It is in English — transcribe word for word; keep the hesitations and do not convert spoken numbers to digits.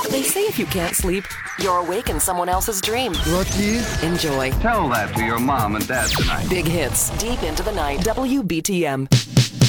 They say if you can't sleep, you're awake in someone else's dream. Lucky. Enjoy Tell that to your mom and dad tonight. big hits deep into the night. W B T M.